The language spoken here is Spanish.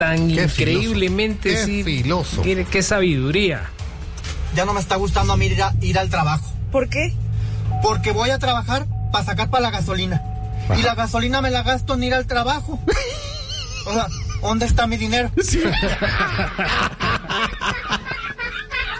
tan Qué increíblemente filósofo, qué filósofo. Mire, qué sabiduría. Ya no me está gustando a mí ir al trabajo. ¿Por qué? Porque voy a trabajar para sacar para la gasolina. Y la gasolina me la gasto en ir al trabajo. O sea, ¿dónde está mi dinero?